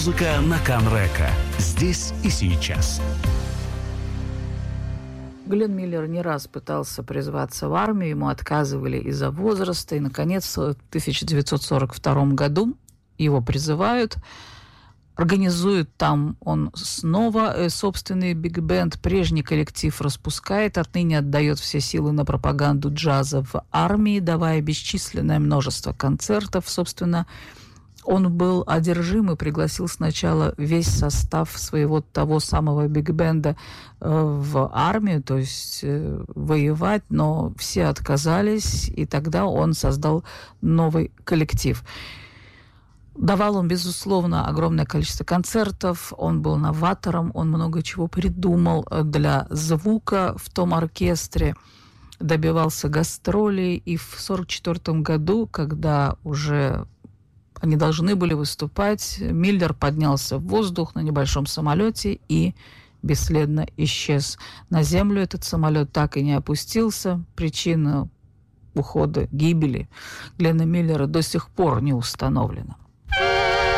Музыка на Канрека. Здесь и сейчас. Глен Миллер не раз пытался призваться в армию, ему отказывали из-за возраста, и, наконец, в 1942 году его призывают, организует там он снова собственный биг-бенд, прежний коллектив распускает, отныне отдает все силы на пропаганду джаза в армии, давая бесчисленное множество концертов, собственно. Он был одержим и пригласил сначала весь состав своего того самого биг-бенда в армию, то есть воевать, но все отказались, и тогда он создал новый коллектив. Давал он, безусловно, огромное количество концертов, он был новатором, он много чего придумал для звука в том оркестре, добивался гастролей, и в 1944 году, когда уже они должны были выступать, Миллер поднялся в воздух на небольшом самолете и бесследно исчез. На землю этот самолет так и не опустился. Причина ухода, гибели Глена Миллера до сих пор не установлена.